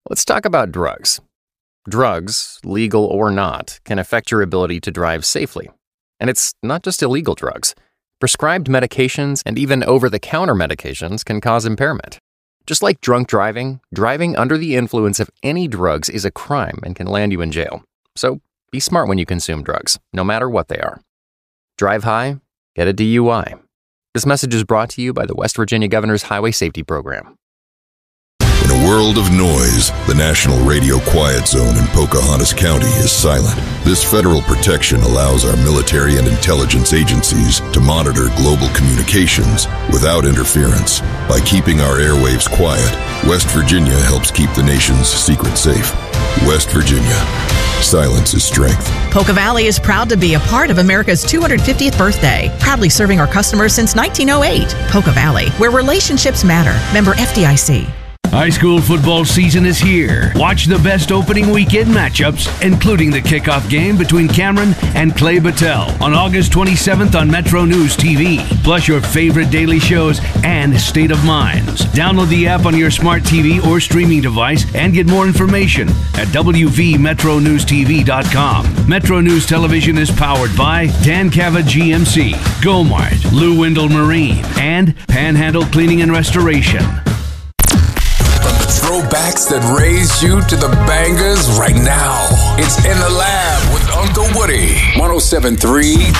Let's talk about drugs. Drugs, legal or not, can affect your ability to drive safely. And it's not just illegal drugs. Prescribed medications and even over-the-counter medications can cause impairment. Just like drunk driving, driving under the influence of any drugs is a crime and can land you in jail. So be smart when you consume drugs, no matter what they are. Drive high, get a DUI. This message is brought to you by the West Virginia Governor's Highway Safety Program. In a world of noise, the National Radio Quiet Zone in Pocahontas County is silent. This federal protection allows our military and intelligence agencies to monitor global communications without interference. By keeping our airwaves quiet, West Virginia helps keep the nation's secret safe. West Virginia. Silence is strength. Poca Valley is proud to be a part of America's 250th birthday, proudly serving our customers since 1908. Poca Valley, where relationships matter. Member FDIC. High school football season is here. Watch the best opening weekend matchups, including the kickoff game between Cameron and Clay Battelle on August 27th on Metro News TV. Plus your favorite daily shows and State of Minds. Download the app on your smart TV or streaming device and get more information at wvmetronewstv.com. Metro News Television is powered by Dan Cava GMC, Gomart, Lou Wendell Marine, and Panhandle Cleaning and Restoration. Throwbacks that raised you to the bangers right now. It's In the Lab with Uncle Woody. 107.3